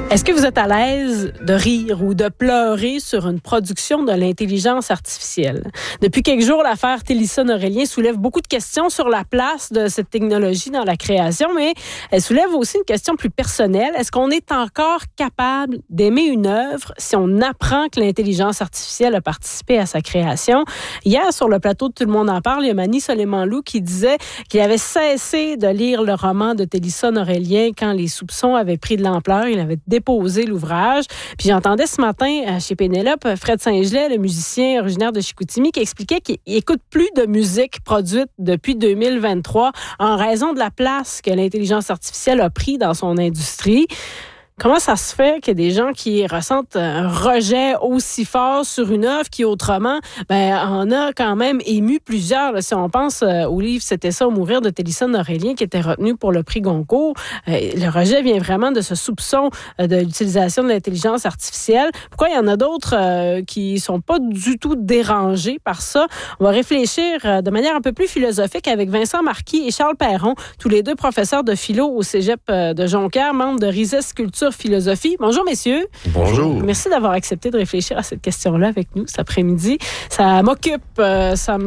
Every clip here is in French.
Est-ce que vous êtes à l'aise de rire ou de pleurer sur une production de l'intelligence artificielle? Depuis quelques jours, l'affaire Télison-Aurélien soulève beaucoup de questions sur la place de cette technologie dans la création, mais elle soulève aussi une question plus personnelle. Est-ce qu'on est encore capable d'aimer une œuvre si on apprend que l'intelligence artificielle a participé à sa création? Hier, sur le plateau de Tout le monde en parle, il y a Mani Soleiman-Loup qui disait qu'il avait cessé de lire le roman de Télison-Aurélien quand les soupçons avaient pris de l'ampleur. Il avait déposer l'ouvrage. Puis j'entendais ce matin chez Pénélope Fred Saint-Gelais, le musicien originaire de Chicoutimi, qui expliquait qu'il écoute plus de musique produite depuis 2023 en raison de la place que l'intelligence artificielle a pris dans son industrie. Comment ça se fait qu'il y a des gens qui ressentent un rejet aussi fort sur une œuvre qui, autrement, en a quand même ému plusieurs. Là, si on pense au livre « C'était ça ou mourir » de Télison-Aurélien qui était retenu pour le prix Goncourt, le rejet vient vraiment de ce soupçon de l'utilisation de l'intelligence artificielle. Pourquoi il y en a d'autres qui sont pas du tout dérangés par ça? On va réfléchir de manière un peu plus philosophique avec Vincent Marquis et Charles Perron, tous les deux professeurs de philo au Cégep de Jonquière, membres de Rises Culture Philosophie. Bonjour, messieurs. Bonjour. Merci d'avoir accepté de réfléchir à cette question-là avec nous cet après-midi. Ça m'occupe, ça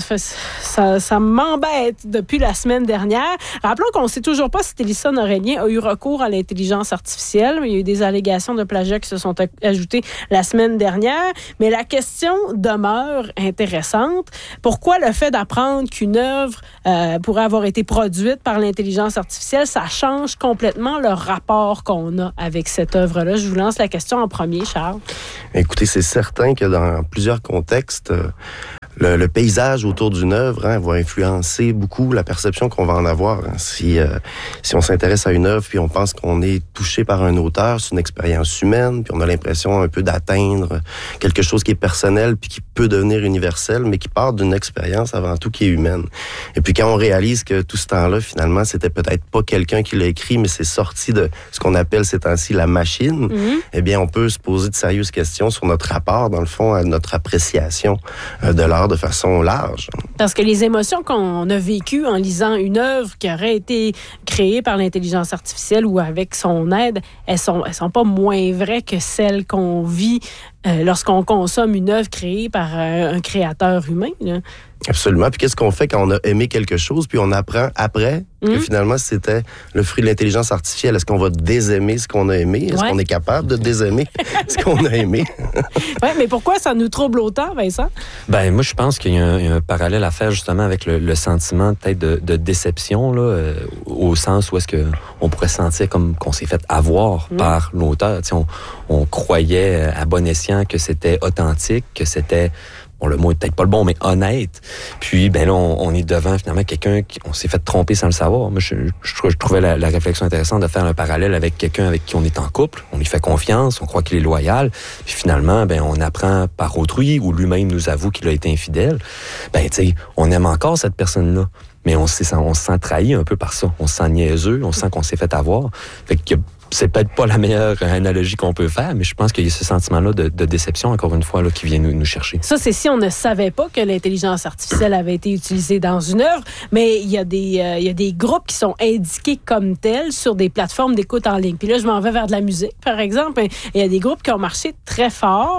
m'embête depuis la semaine dernière. Rappelons qu'on ne sait toujours pas si Télison-Aurélien a eu recours à l'intelligence artificielle. Il y a eu des allégations de plagiat qui se sont ajoutées la semaine dernière, mais la question demeure intéressante. Pourquoi le fait d'apprendre qu'une œuvre pourrait avoir été produite par l'intelligence artificielle, ça change complètement le rapport qu'on a avec cette œuvre-là? Je vous lance la question en premier, Charles. Écoutez, c'est certain que dans plusieurs contextes, le paysage autour d'une œuvre va influencer beaucoup la perception qu'on va en avoir. Si on s'intéresse à une œuvre puis on pense qu'on est touché par un auteur, c'est une expérience humaine, puis on a l'impression un peu d'atteindre quelque chose qui est personnel puis qui peut devenir universel, mais qui part d'une expérience avant tout qui est humaine. Et puis quand on réalise que tout ce temps-là, finalement, c'était peut-être pas quelqu'un qui l'a écrit, mais c'est sorti de ce qu'on appelle ces temps-ci la machine, eh bien, on peut se poser de sérieuses questions sur notre rapport, dans le fond, à notre appréciation de l'art de façon large. Parce que les émotions qu'on a vécues en lisant une œuvre qui aurait été créée par l'intelligence artificielle ou avec son aide, elles sont pas moins vraies que celles qu'on vit lorsqu'on consomme une œuvre créée par un créateur humain, là. Absolument. Puis qu'est-ce qu'on fait quand on a aimé quelque chose, puis on apprend après que finalement c'était le fruit de l'intelligence artificielle? Est-ce qu'on va désaimer ce qu'on a aimé? Est-ce qu'on est capable de désaimer ce qu'on a aimé? Oui, mais pourquoi ça nous trouble autant, Vincent? Moi, je pense qu'il y a un parallèle à faire justement avec le sentiment peut-être de déception, là, au sens où est-ce qu'on pourrait sentir comme qu'on s'est fait avoir par l'auteur. Tu sais, on croyait à bon escient que c'était authentique, que c'était... Bon, le mot est peut-être pas le bon, mais honnête. Puis, là, on est devant, finalement, quelqu'un on s'est fait tromper sans le savoir. Moi, je trouvais la réflexion intéressante de faire un parallèle avec quelqu'un avec qui on est en couple. On lui fait confiance, on croit qu'il est loyal. Puis, finalement, on apprend par autrui, ou lui-même nous avoue qu'il a été infidèle. Tu sais, on aime encore cette personne-là. Mais on se sent trahi un peu par ça. On se sent niaiseux, on sent qu'on s'est fait avoir. Fait que c'est peut-être pas la meilleure analogie qu'on peut faire, mais je pense qu'il y a ce sentiment-là de déception, encore une fois, là, qui vient nous chercher. Ça, c'est si on ne savait pas que l'intelligence artificielle avait été utilisée dans une œuvre, mais il y a des groupes qui sont indiqués comme tels sur des plateformes d'écoute en ligne. Puis là, je m'en vais vers de la musique, par exemple. Il y a des groupes qui ont marché très fort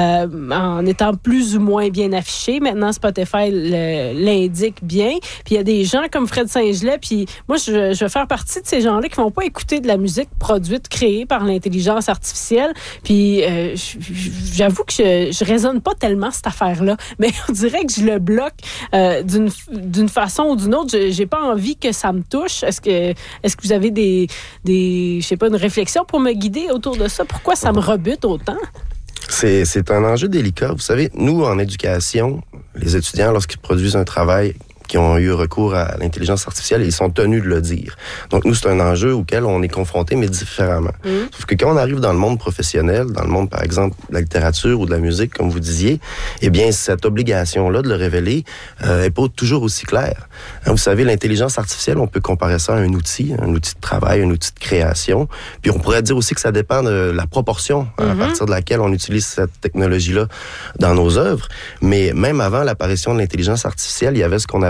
en étant plus ou moins bien affichés. Maintenant, Spotify l'indique bien. Puis il y a des gens comme Fred Saint-Gelais, puis moi, je vais faire partie de ces gens-là qui vont pas écouter de la musique produite, créée par l'intelligence artificielle. Puis j'avoue que je raisonne pas tellement cette affaire-là, mais on dirait que je le bloque d'une façon ou d'une autre. J'ai pas envie que ça me touche. Est-ce que vous avez je sais pas, une réflexion pour me guider autour de ça? Pourquoi ça me rebute autant? C'est un enjeu délicat. Vous savez, nous, en éducation, les étudiants, lorsqu'ils produisent un travail qui ont eu recours à l'intelligence artificielle, ils sont tenus de le dire. Donc, nous, c'est un enjeu auquel on est confronté, mais différemment. Sauf que quand on arrive dans le monde professionnel, dans le monde, par exemple, de la littérature ou de la musique, comme vous disiez, eh bien, cette obligation-là de le révéler est pas toujours aussi claire. Vous savez, l'intelligence artificielle, on peut comparer ça à un outil de travail, un outil de création. Puis, on pourrait dire aussi que ça dépend de la proportion à partir de laquelle on utilise cette technologie-là dans nos œuvres. Mais même avant l'apparition de l'intelligence artificielle, il y avait ce qu'on appelle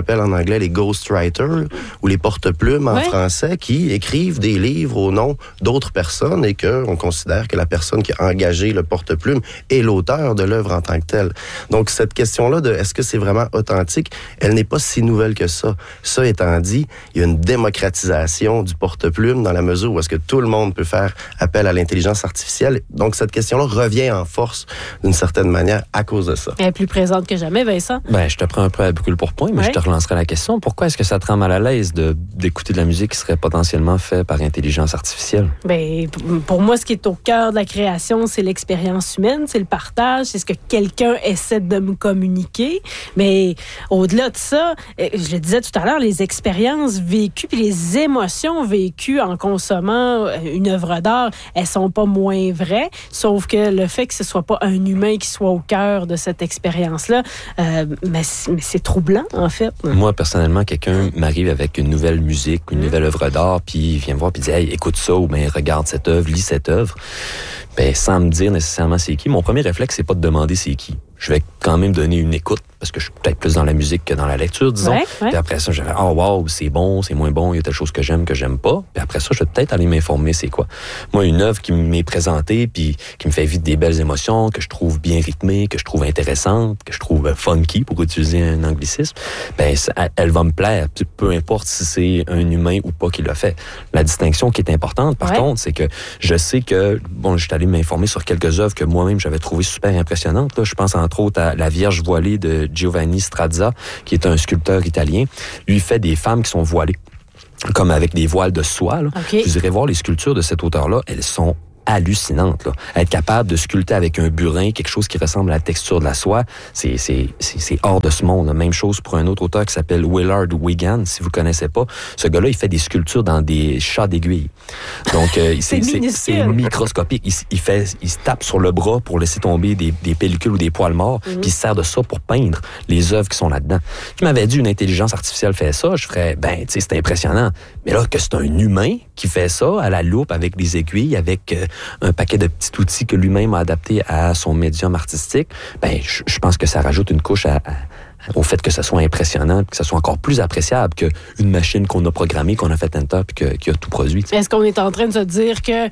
appelle en anglais les ghostwriters ou les porte-plumes en français qui écrivent des livres au nom d'autres personnes et qu'on considère que la personne qui a engagé le porte-plume est l'auteur de l'œuvre en tant que telle. Donc, cette question-là de est-ce que c'est vraiment authentique, elle n'est pas si nouvelle que ça. Ça étant dit, il y a une démocratisation du porte-plume dans la mesure où est-ce que tout le monde peut faire appel à l'intelligence artificielle. Donc, cette question-là revient en force d'une certaine manière à cause de ça. Elle est plus présente que jamais, Vincent. Ben, je te prends un peu à brûle pour point, mais je te relancerai la question. Pourquoi est-ce que ça te rend mal à l'aise d'écouter de la musique qui serait potentiellement faite par intelligence artificielle? Ben, pour moi, ce qui est au cœur de la création, c'est l'expérience humaine, c'est le partage, c'est ce que quelqu'un essaie de me communiquer. Mais au-delà de ça, je le disais tout à l'heure, les expériences vécues puis les émotions vécues en consommant une œuvre d'art, elles sont pas moins vraies, sauf que le fait que ce soit pas un humain qui soit au cœur de cette expérience-là, mais c'est troublant, en fait. Moi, personnellement, quelqu'un m'arrive avec une nouvelle musique, une nouvelle œuvre d'art, puis il vient me voir puis dit « Hey, écoute ça » ou « Ben, regarde cette œuvre, lis cette œuvre ». Ben, sans me dire nécessairement c'est qui, mon premier réflexe, c'est pas de demander c'est qui. Je vais quand même donner une écoute, parce que je suis peut-être plus dans la musique que dans la lecture, disons. Puis après ça, je vais oh wow, c'est bon, c'est moins bon, il y a telle chose que j'aime pas. Puis après ça, je vais peut-être aller m'informer c'est quoi. Moi, une œuvre qui m'est présentée, puis qui me fait vivre des belles émotions, que je trouve bien rythmée, que je trouve intéressante, que je trouve funky, pour utiliser un anglicisme, ben elle va me plaire, peu importe si c'est un humain ou pas qui l'a fait. La distinction qui est importante, par contre, c'est que je sais que, bon, je suis allé m'informer sur quelques œuvres que moi-même j'avais trouvées super impressionnantes. Là, je pense entre autres à La Vierge voilée de Giovanni Strazza, qui est un sculpteur italien. Lui, il fait des femmes qui sont voilées, comme avec des voiles de soie. Là. Vous irez voir les sculptures de cet auteur-là, elles sont hallucinante, là. Être capable de sculpter avec un burin quelque chose qui ressemble à la texture de la soie, c'est hors de ce monde. Même chose pour un autre auteur qui s'appelle Willard Wigan, si vous connaissez pas. Ce gars-là, il fait des sculptures dans des chats d'aiguille. Donc, c'est microscopique. Il se tape sur le bras pour laisser tomber des pellicules ou des poils morts, puis il se sert de ça pour peindre les œuvres qui sont là-dedans. Tu m'avais dit une intelligence artificielle fait ça, je ferais, ben, tu sais, c'est impressionnant. Mais là, que c'est un humain qui fait ça à la loupe avec des aiguilles, avec un paquet de petits outils que lui-même a adaptés à son médium artistique, ben, je pense que ça rajoute une couche au fait que ça soit impressionnant, que ça soit encore plus appréciable qu'une machine qu'on a programmée, qu'on a fait enter puis qui a tout produit. T'sais. Est-ce qu'on est en train de se dire que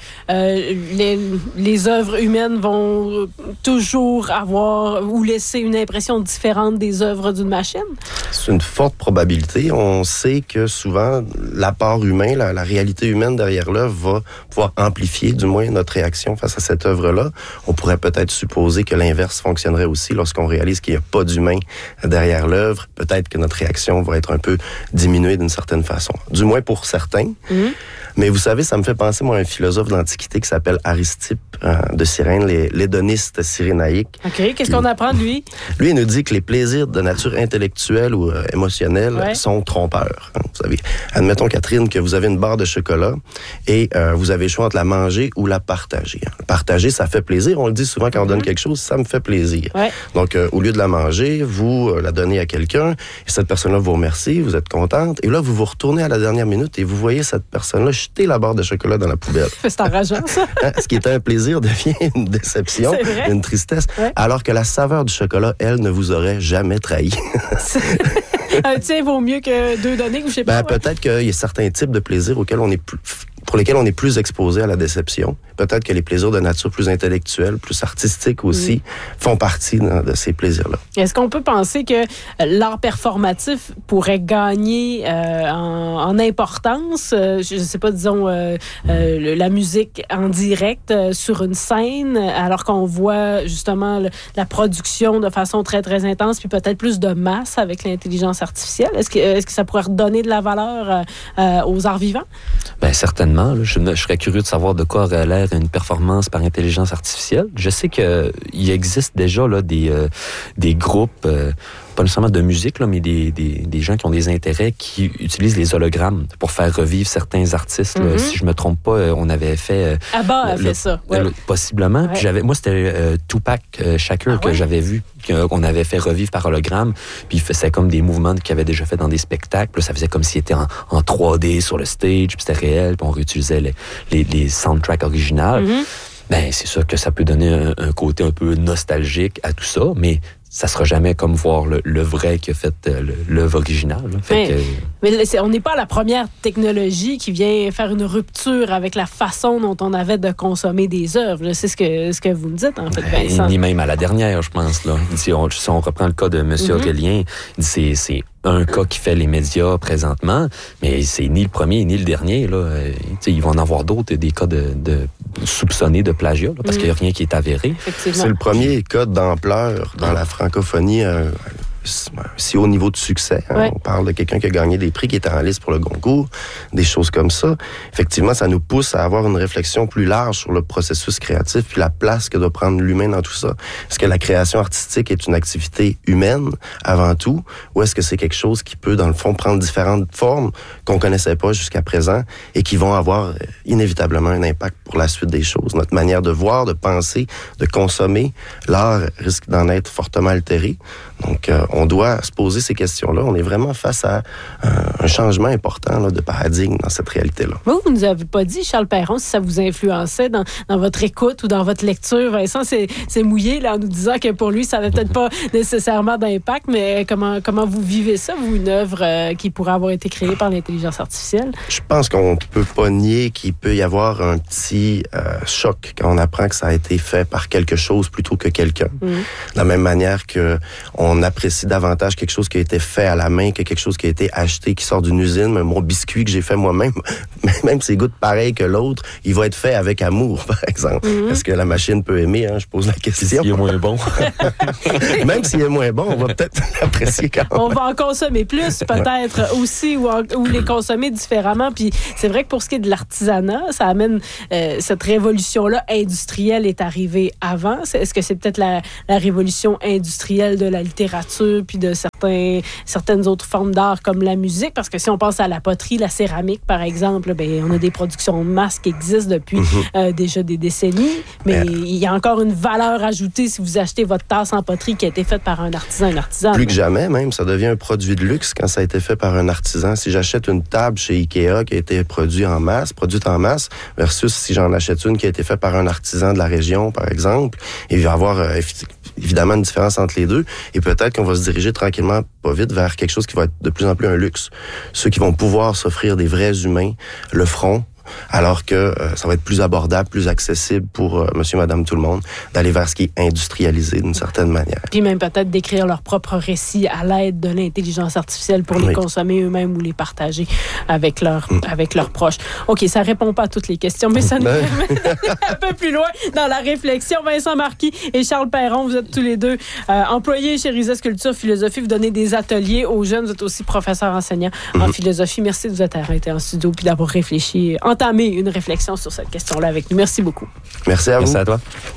les œuvres humaines vont toujours avoir ou laisser une impression différente des œuvres d'une machine? C'est une forte probabilité. On sait que souvent, l'apport humain, la réalité humaine derrière l'œuvre va pouvoir amplifier du moins notre réaction face à cette œuvre-là. On pourrait peut-être supposer que l'inverse fonctionnerait aussi lorsqu'on réalise qu'il n'y a pas d'humain derrière l'œuvre, peut-être que notre réaction va être un peu diminuée d'une certaine façon. Du moins pour certains. Mais vous savez, ça me fait penser, moi, à un philosophe d'Antiquité qui s'appelle Aristippe de Cyrène, l'hédoniste cyrénaïque. OK. Qu'est-ce qu'on apprend de lui? Lui, il nous dit que les plaisirs de nature intellectuelle ou émotionnelle sont trompeurs. Vous savez, admettons, Catherine, que vous avez une barre de chocolat et vous avez le choix entre la manger ou la partager. Partager, ça fait plaisir. On le dit souvent quand on donne quelque chose, ça me fait plaisir. Donc, au lieu de la manger, vous la donnez à quelqu'un et cette personne-là vous remercie, vous êtes contente. Et là, vous vous retournez à la dernière minute et vous voyez cette personne-là jeter la barre de chocolat dans la poubelle. C'est enrageant, ça. Ce qui était un plaisir devient une déception, une tristesse, alors que la saveur du chocolat, elle, ne vous aurait jamais trahi. Un tien vaut mieux que deux donnés, ou je sais pas. Peut-être qu'il y a certains types de plaisirs pour lesquels on est plus exposé à la déception. Peut-être que les plaisirs de nature plus intellectuelle, plus artistique aussi, font partie de ces plaisirs-là. Est-ce qu'on peut penser que l'art performatif pourrait gagner en importance? Je ne sais pas, disons, la musique en direct sur une scène, alors qu'on voit justement la production de façon très, très intense, puis peut-être plus de masse avec l'intelligence artificielle. Est-ce que ça pourrait redonner de la valeur aux arts vivants? Bien, certainement. Je serais curieux de savoir de quoi aurait l'air une performance par intelligence artificielle. Je sais qu'il existe déjà là, des groupes, pas nécessairement de musique, là, mais des gens qui ont des intérêts qui utilisent les hologrammes pour faire revivre certains artistes. Là. Si je me trompe pas, on avait fait... Abba a fait ça. Possiblement. Puis moi, c'était Tupac Shakur que j'avais vu, qu'on avait fait revivre par hologramme. Puis il faisait comme des mouvements qu'il avait déjà fait dans des spectacles. Là, ça faisait comme s'il était en 3D sur le stage, puis c'était réel, puis on réutilisait les soundtracks originales. Ben, c'est sûr que ça peut donner un côté un peu nostalgique à tout ça, mais ça sera jamais comme voir le vrai qui a fait l'œuvre originale. Mais on n'est pas la première technologie qui vient faire une rupture avec la façon dont on avait de consommer des œuvres. C'est ce que vous me dites, en fait, Vincent. Ni même à la dernière, je pense. Là. Si on reprend le cas de M. Aurélien, c'est un cas qui fait les médias présentement, mais c'est ni le premier ni le dernier. Là. Il va en avoir d'autres, des cas de soupçonnés de plagiat, là, parce qu'il n'y a rien qui est avéré. C'est le premier cas d'ampleur dans la francophonie, si haut niveau de succès. Hein, on parle de quelqu'un qui a gagné des prix, qui était en liste pour le Goncourt, des choses comme ça. Effectivement, ça nous pousse à avoir une réflexion plus large sur le processus créatif puis la place que doit prendre l'humain dans tout ça. Est-ce que la création artistique est une activité humaine avant tout, ou est-ce que c'est quelque chose qui peut, dans le fond, prendre différentes formes qu'on connaissait pas jusqu'à présent et qui vont avoir inévitablement un impact pour la suite des choses? Notre manière de voir, de penser, de consommer, l'art risque d'en être fortement altéré. Donc, on doit se poser ces questions-là. On est vraiment face à un changement important là, de paradigme dans cette réalité-là. Vous ne nous avez pas dit, Charles Perron, si ça vous influençait dans votre écoute ou dans votre lecture. Vincent c'est mouillé là, en nous disant que pour lui, ça n'avait peut-être pas nécessairement d'impact, mais comment vous vivez ça, vous, une œuvre qui pourrait avoir été créée par l'intelligence artificielle? Je pense qu'on ne peut pas nier qu'il peut y avoir un petit choc quand on apprend que ça a été fait par quelque chose plutôt que quelqu'un. De la même manière qu'on apprécie davantage quelque chose qui a été fait à la main que quelque chose qui a été acheté, qui sort d'une usine. Mais mon biscuit que j'ai fait moi-même, même s'il goûte pareil que l'autre, il va être fait avec amour, par exemple. Est-ce que la machine peut aimer? Hein? Je pose la question. S'il est moins bon. Même s'il est moins bon, on va peut-être l'apprécier quand même. On va en consommer plus, peut-être aussi, ou les consommer différemment. Puis c'est vrai que pour ce qui est de l'artisanat, ça amène cette révolution-là industrielle est arrivée avant. Est-ce que c'est peut-être la révolution industrielle de la littérature puis de certaines autres formes d'art comme la musique? Parce que si on pense à la poterie, la céramique, par exemple, ben, on a des productions de masse qui existent depuis déjà des décennies, mais il y a encore une valeur ajoutée si vous achetez votre tasse en poterie qui a été faite par un artisan, une artisane. Plus que jamais, même, ça devient un produit de luxe quand ça a été fait par un artisan. Si j'achète une table chez Ikea qui a été produite en masse, versus si j'en achète une qui a été faite par un artisan de la région, par exemple, il va y avoir évidemment une différence entre les deux, et peut-être qu'on va se diriger tranquillement, pas vite, vers quelque chose qui va être de plus en plus un luxe. Ceux qui vont pouvoir s'offrir des vrais humains le feront, alors que ça va être plus abordable, plus accessible pour monsieur, madame, tout le monde, d'aller vers ce qui est industrialisé d'une certaine manière. Puis même peut-être d'écrire leur propre récit à l'aide de l'intelligence artificielle pour les consommer eux-mêmes ou les partager avec leurs proches. OK, ça répond pas à toutes les questions, mais ça nous permet un peu plus loin dans la réflexion. Vincent Marquis et Charles Perron, vous êtes tous les deux employés chez Rises Culture Philosophie. Vous donnez des ateliers aux jeunes. Vous êtes aussi professeur enseignant en philosophie. Merci de vous être arrêté en studio puis d'avoir réfléchi, entamer une réflexion sur cette question-là avec nous. Merci beaucoup. Merci à vous. Merci à toi.